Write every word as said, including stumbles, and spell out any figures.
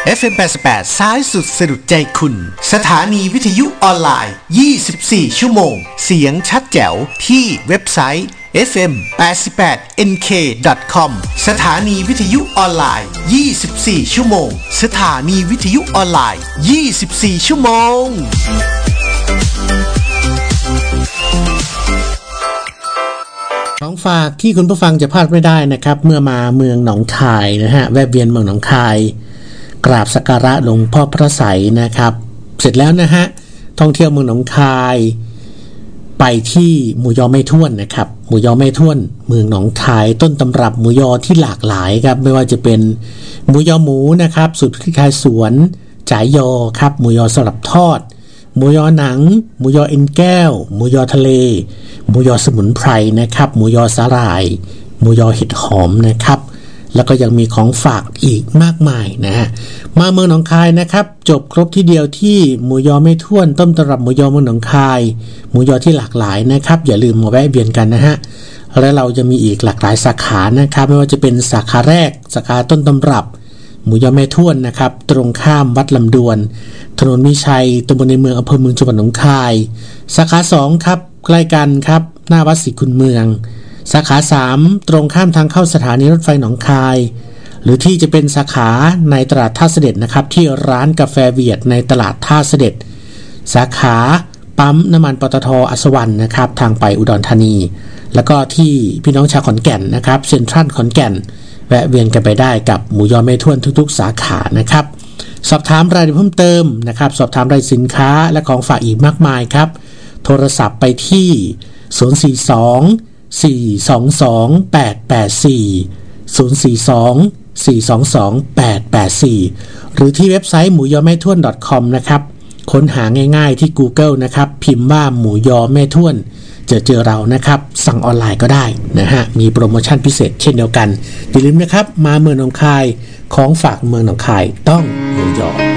เอฟ เอ็ม แปดสิบแปดซ้ายสุดสะดุดใจคุณสถานีวิทยุออนไลน์ยี่สิบสี่ชั่วโมงเสียงชัดแจ๋วที่เว็บไซต์ เอฟ เอ็ม แปดสิบแปด เอ็น เค ดอท คอม สถานีวิทยุออนไลน์ยี่สิบสี่ชั่วโมงสถานีวิทยุออนไลน์ยี่สิบสี่ชั่วโมงของฝากที่คุณผู้ฟังจะพลาดไม่ได้นะครับเมื่อมาเมืองหนองคายนะฮะแวะเวียนเมืองหนองคายกราบสักการะหลวงพ่อพระไสยนะครับเสร็จแล้วนะฮะท่องเที่ยวเมืองหนองคายไปที่หมูยอแม่ท้วนนะครับหมูยอแม่ท้วนเมืองหนองคายต้นตำรับหมูยอที่หลากหลายครับไม่ว่าจะเป็นหมูยอหมูนะครับสูตรพริกไทยสวนจ่ายยอครับหมูยอสลับทอดหมูยอหนังหมูยอเอ็นแก้วหมูยอทะเลหมูยอสมุนไพรนะครับหมูยอสาหร่ายหมูยอเห็ดหอมนะครับแล้วก็ยังมีของฝากอีกมากมายนะฮะมาเมืองหนองคายนะครับจบครบที่เดียวที่หมูยอแม่ท้วนต้นตำรับหมูยอเมืองหนองคายหมูยอที่หลากหลายนะครับอย่าลืมมาแวะเวียนกันนะฮะและเราจะมีอีกหลากหลายสาขานะครับไม่ว่าจะเป็นสาขาแรกสาขาต้นตำรับหมูยอแม่ท้วนนะครับตรงข้ามวัดลำดวนถนนมิชัยตำบลในเมืองอำเภอเมืองจังหวัดหนองคายสาขาสองครับใกล้กันครับหน้าวัดศรีคุณเมืองสาขาสามตรงข้ามทางเข้าสถานีรถไฟหนองคายหรือที่จะเป็นสาขาในตลาดท่าเสด็จนะครับที่ร้านกาแฟเวียดในตลาดท่าเสด็จสาขาปั๊มน้ำมันปตท.อัศวรรณนะครับทางไปอุดรธานีแล้วก็ที่พี่น้องชาวขอนแก่นนะครับเซ็นทรัลขอนแก่นแวะเวียนกันไปได้กับหมูยอแม่ท้วนทุกๆสาขานะครับสอบถามรายละเอียดเพิ่มเติมนะครับสอบถามรายสินค้าและของฝากอีกมากมายครับโทรศัพท์ไปที่ศูนย์ สี่ สอง สี่ สอง สอง แปด แปด สี่ ศูนย์ สี่ สอง สี่ สอง สอง แปด แปด สี่หรือที่เว็บไซต์หมูยอแม่ท้วน .com นะครับค้นหาง่ายๆที่ Google นะครับพิมพ์ว่าหมูยอแม่ท้วนจะเจอเรานะครับสั่งออนไลน์ก็ได้นะฮะมีโปรโมชั่นพิเศษเช่นเดียวกันอย่าลืมนะครับมาเมืองหนองคายของฝากเมืองหนองคายต้องหมูยอ